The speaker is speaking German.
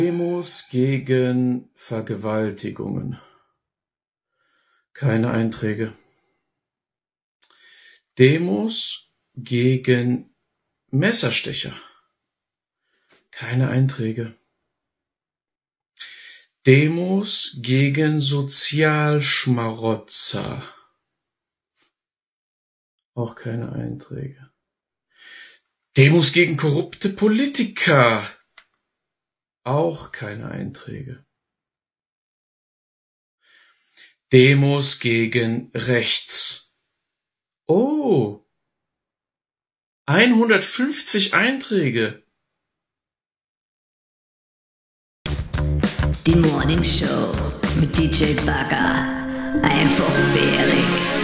Demos gegen Vergewaltigungen. Keine Einträge. Demos gegen Messerstecher. Keine Einträge. Demos gegen Sozialschmarotzer. Auch keine Einträge. Demos gegen korrupte Politiker. Auch keine Einträge. Demos gegen rechts. Oh, 150 Einträge. Die Morning Show mit DJ Bagger. Einfach bärig.